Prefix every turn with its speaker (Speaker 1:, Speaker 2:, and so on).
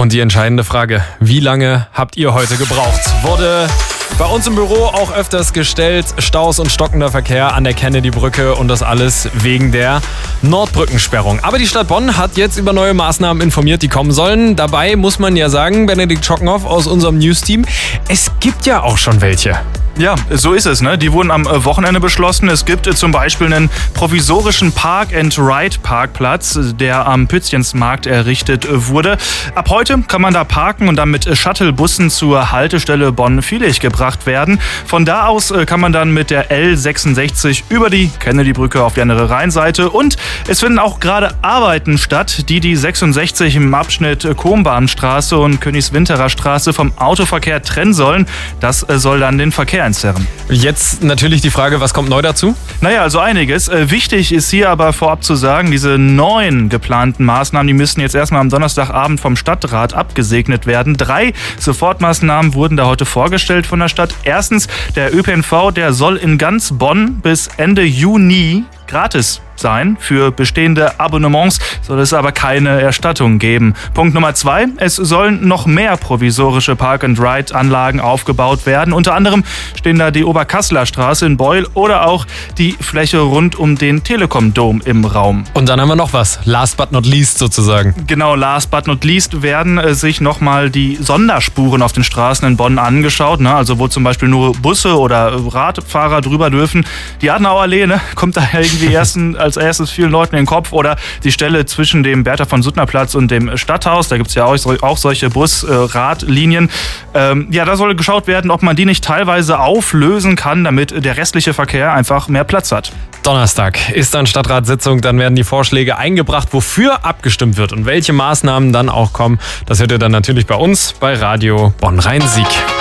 Speaker 1: Und die entscheidende Frage, wie lange habt ihr heute gebraucht? Wurde bei uns im Büro auch öfters gestellt, Staus und stockender Verkehr an der Kennedy-Brücke und das alles wegen der Nordbrückensperrung. Aber die Stadt Bonn hat jetzt über neue Maßnahmen informiert, die kommen sollen. Dabei muss man ja sagen, Benedikt Schockenhoff aus unserem News-Team, es gibt ja auch schon welche.
Speaker 2: Ja, so ist es, ne? Die wurden am Wochenende beschlossen. Es gibt zum Beispiel einen provisorischen Park-and-Ride-Parkplatz, der am Pützchensmarkt errichtet wurde. Ab heute kann man da parken und dann mit Shuttlebussen zur Haltestelle Bonn-Viehlich gebracht werden. Von da aus kann man dann mit der L66 über die Kennedy-Brücke auf die andere Rheinseite. Und es finden auch gerade Arbeiten statt, die 66 im Abschnitt Kohmbahnstraße und Königswinterer Straße vom Autoverkehr trennen sollen. Das soll dann den Verkehr entzerren.
Speaker 1: Jetzt natürlich die Frage, was kommt neu dazu?
Speaker 2: Naja, also einiges. Wichtig ist hier aber vorab zu sagen, diese neuen geplanten Maßnahmen, die müssen jetzt erstmal am Donnerstagabend vom Stadtrat abgesegnet werden. 3 Sofortmaßnahmen wurden da heute vorgestellt von der Stadt. Erstens, der ÖPNV, der soll in ganz Bonn bis Ende Juni gratis sein. Für bestehende Abonnements soll es aber keine Erstattung geben. Punkt Nummer 2, es sollen noch mehr provisorische Park-and-Ride-Anlagen aufgebaut werden. Unter anderem stehen da die Oberkasseler Straße in Beul oder auch die Fläche rund um den Telekom-Dom im Raum.
Speaker 1: Und dann haben wir noch was, last but not least sozusagen.
Speaker 2: Genau, last but not least werden sich nochmal die Sonderspuren auf den Straßen in Bonn angeschaut, ne? Also wo zum Beispiel nur Busse oder Radfahrer drüber dürfen. Die Adenauer Allee, ne? Kommt da irgendwie als erstes vielen Leuten in den Kopf, oder die Stelle zwischen dem Bertha-von-Suttner-Platz und dem Stadthaus, da gibt es ja auch solche Bus-Radlinien. Ja, da soll geschaut werden, ob man die nicht teilweise auflösen kann, damit der restliche Verkehr einfach mehr Platz hat.
Speaker 1: Donnerstag ist dann Stadtratssitzung, dann werden die Vorschläge eingebracht, wofür abgestimmt wird und welche Maßnahmen dann auch kommen. Das hört ihr dann natürlich bei uns bei Radio Bonn-Rhein-Sieg.